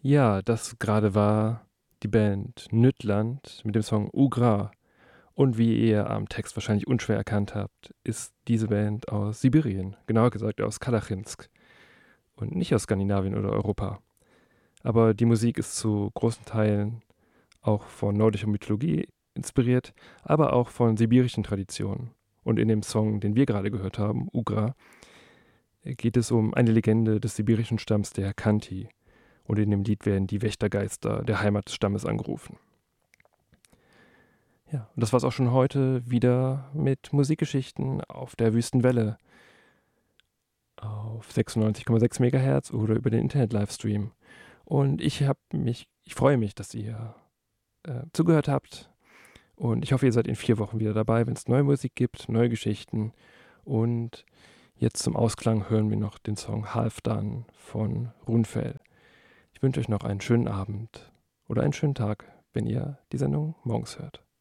Ja, das gerade war die Band Nüttland mit dem Song Ugra. Und wie ihr am Text wahrscheinlich unschwer erkannt habt, ist diese Band aus Sibirien, genauer gesagt aus Kalachinsk und nicht aus Skandinavien oder Europa. Aber die Musik ist zu großen Teilen auch von nordischer Mythologie inspiriert, aber auch von sibirischen Traditionen. Und in dem Song, den wir gerade gehört haben, Ugra, geht es um eine Legende des sibirischen Stamms der Khanty. Und in dem Lied werden die Wächtergeister der Heimat des Stammes angerufen. Ja, und das war's auch schon heute wieder mit Musikgeschichten auf der Wüstenwelle auf 96,6 MHz oder über den Internet-Livestream. Und ich freue mich, dass ihr zugehört habt. Und ich hoffe, ihr seid in 4 Wochen wieder dabei, wenn es neue Musik gibt, neue Geschichten. Und jetzt zum Ausklang hören wir noch den Song Half Done von Runfell. Ich wünsche euch noch einen schönen Abend oder einen schönen Tag, wenn ihr die Sendung morgens hört.